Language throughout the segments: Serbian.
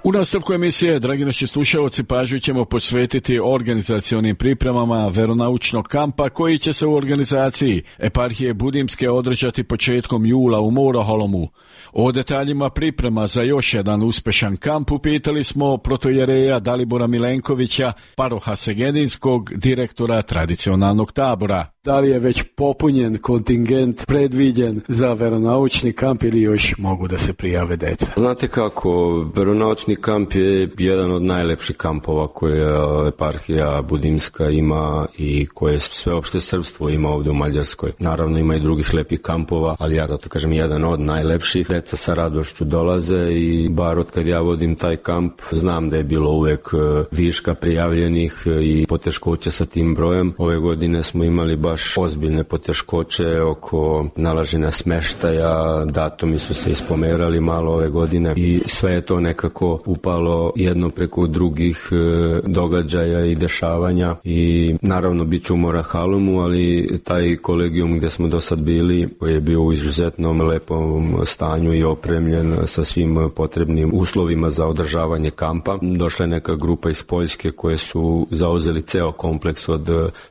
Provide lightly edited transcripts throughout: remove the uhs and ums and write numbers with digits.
U nastavku emisije, dragi naši slušalci, pažnju ćemo posvetiti organizacionim pripremama veronaučnog kampa koji će se u organizaciji eparhije Budimske održati početkom jula u Moroholomu. O detaljima priprema za još jedan uspešan kamp upitali smo protojereja Dalibora Milenkovića, paroha Segedinskog, direktora tradicionalnog tabora. Da li je već popunjen kontingent predviđen za veronaučni kamp ili još mogu da se prijave deca? Znate kako, veronaučni kamp je jedan od najlepših kampova koje eparhija Budimska ima i koje sveopšte srpstvo ima ovdje u Mađarskoj. Naravno ima i drugih lepih kampova, ali ja zato kažem jedan od najlepših. Deca sa radošću dolaze i bar od kad ja vodim taj kamp znam da je bilo uvek viška prijavljenih i poteškoće sa tim brojem. Ove godine smo imali baš ozbiljne poteškoće oko nalaženja smeštaja, datumi su se ispomerali malo ove godine i sve je to nekako upalo jedno preko drugih događaja i dešavanja i naravno bit ću u Moroholomu, ali taj kolegijum gde smo do sad bili, koji je bio u izuzetnom lepom stanju i opremljen sa svim potrebnim uslovima za održavanje kampa. Došla je neka grupa iz Poljske koje su zauzeli ceo kompleks od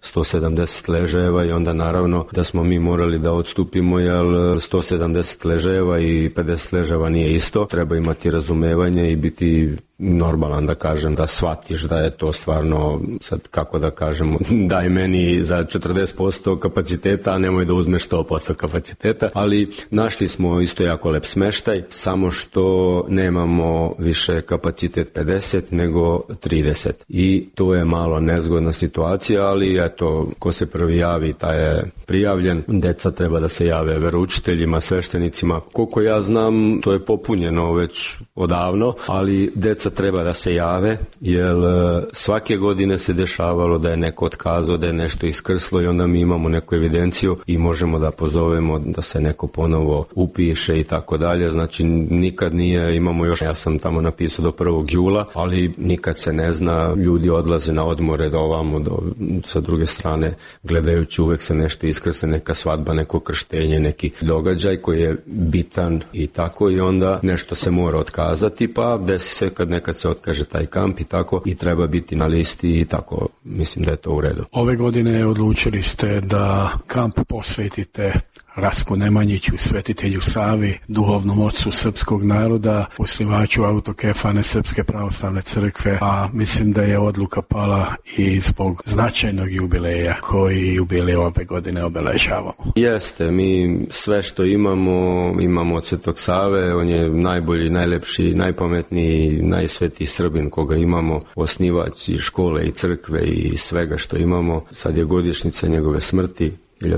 170 ležajeva i onda naravno da smo mi morali da odstupimo, jer 170 ležajeva i 50 ležajeva nije isto. Treba imati razumevanje i biti normalan, da kažem, da shvatiš da je to stvarno, sad kako da kažem, daj meni za 40% kapaciteta, a nemoj da uzmeš 100% kapaciteta, ali našli smo isto jako lep smeštaj, samo što nemamo više kapacitet 50 nego 30 i to je malo nezgodna situacija, ali eto, ko se prvi javi taj je prijavljen. Deca treba da se jave veroučiteljima, sveštenicima. Koliko ja znam, to je popunjeno već odavno, ali deca treba da se jave, jer svake godine se dešavalo da je neko otkazao, da je nešto iskrslo i onda mi imamo neku evidenciju i možemo da pozovemo da se neko ponovo upiše i tako dalje. Znači nikad nije, imamo još, ja sam tamo napisao do 1. jula, ali nikad se ne zna, ljudi odlaze na odmore do ovamo, sa druge strane gledajući uvek se nešto iskrse, neka svadba, neko krštenje, neki događaj koji je bitan i tako i onda nešto se mora otkazati, pa desi se kad se otkaže taj kamp i tako i treba biti na listi i tako, mislim da je to u redu. Ove godine odlučili ste da kamp posvetite Rasku Nemanjiću, svetitelju Savi, duhovnom ocu srpskog naroda, osnivaču autokefane Srpske pravoslavne crkve, a mislim da je odluka pala i zbog značajnog jubileja koji jubilej ove godine obeležavamo. Jeste, mi sve što imamo od Svetog Save, on je najbolji, najlepši, najpametniji, najsvetiji Srbin koga imamo, osnivač i škole i crkve i svega što imamo. Sad je godišnjica njegove smrti.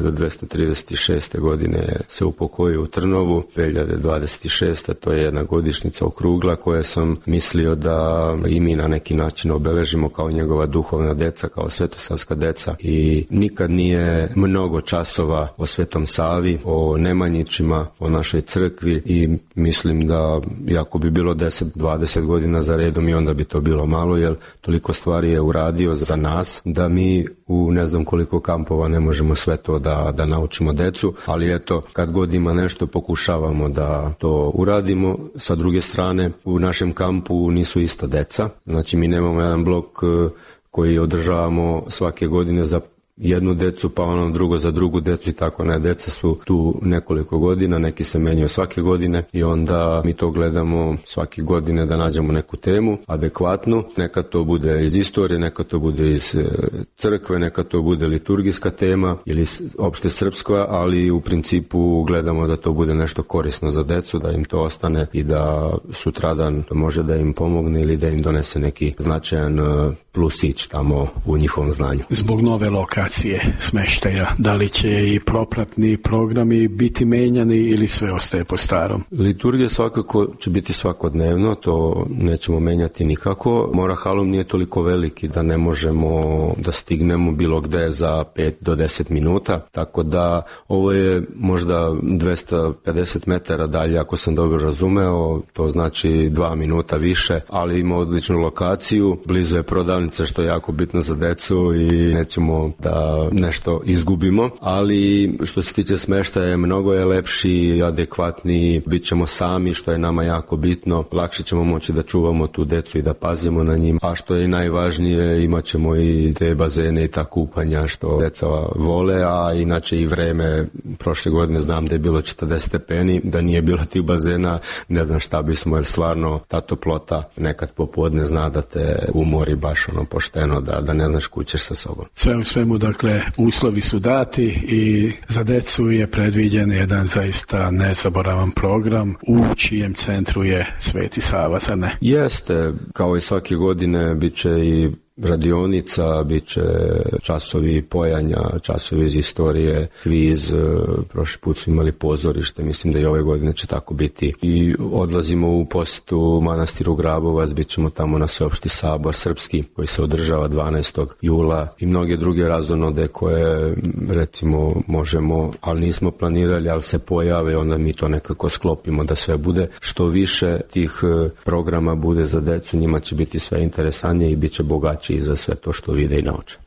1236. godine se upokojio u Trnovu, 2026. to je jedna godišnjica okrugla koja sam mislio da i mi na neki način obeležimo kao njegova duhovna deca, kao svetosavska deca i nikad nije mnogo časova o Svetom Savi, o Nemanjićima, o našoj crkvi i mislim da jako bi bilo 10-20 godina za redom i onda bi to bilo malo, jer toliko stvari je uradio za nas da mi u ne znam koliko kampova ne možemo sve to da naučimo decu, ali eto, kad god ima nešto pokušavamo da to uradimo. Sa druge strane, u našem kampu nisu ista deca, znači mi nemamo jedan blok koji održavamo svake godine za jednu decu, pa ono drugo za drugu decu i tako. Ne, deca su tu nekoliko godina, neki se menjaju svake godine i onda mi to gledamo svake godine da nađemo neku temu adekvatnu, neka to bude iz istorije, neka to bude iz crkve, neka to bude liturgijska tema ili opšte srpska, ali u principu gledamo da to bude nešto korisno za decu, da im to ostane i da sutradan može da im pomogne ili da im donese neki značajan plusić tamo u njihovom znanju. Zbog nove lokacije smeštaja, da li će i propratni programi biti menjani ili sve ostaje po starom? Liturgija svakako će biti svakodnevno, to nećemo menjati nikako. Moroholum nije toliko veliki da ne možemo da stignemo bilo gde za 5 do 10 minuta, tako da ovo je možda 250 metara dalje, ako sam dobro razumeo, to znači 2 minuta više, ali ima odličnu lokaciju, blizu je prodavnica što je jako bitno za decu i nećemo da da nešto izgubimo, ali što se tiče smještaja mnogo je lepši i adekvatniji, bit ćemo sami što je nama jako bitno, lakše ćemo moći da čuvamo tu decu i da pazimo na njim, a što je i najvažnije imat ćemo i te bazene i ta kupanja što deca vole, a inače i vreme, prošle godine znam da je bilo 40 stepeni, da nije bilo tih bazena, ne znam šta bismo, jer stvarno ta toplota nekad popodne zna da te umori baš pošteno, da ne znaš kućeš sa sobom. Sve u svemu, dakle, uslovi su dati i za decu je predviđen jedan zaista nezaboravan program u čijem centru je Sveti Sava, zar ne? Jeste, kao i svake godine bit će i radionica, bit će časovi pojanja, časovi iz istorije, kviz, prošli put smo imali pozorište, mislim da i ove godine će tako biti. I odlazimo u posjetu manastiru Grabovac, bit ćemo tamo na Sveopšti sabor srpski koji se održava 12. jula i mnoge druge razonode koje recimo možemo, ali nismo planirali, ali se pojave, onda mi to nekako sklopimo da sve bude. Što više tih programa bude za decu, njima će biti sve interesantnije i bit će bogaći i za sve to što vide i nauče.